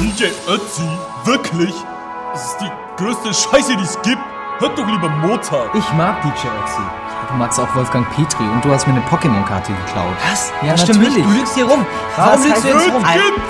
DJ Ötzi? Wirklich? Das ist die größte Scheiße, die es gibt. Hört doch lieber Mozart. Ich mag DJ Ötzi. Du magst auch Wolfgang Petri und du hast mir eine Pokémon-Karte geklaut. Was? Ja, das stimmt natürlich. nicht. Du lügst hier rum. Warum lügst du jetzt rum? Kind!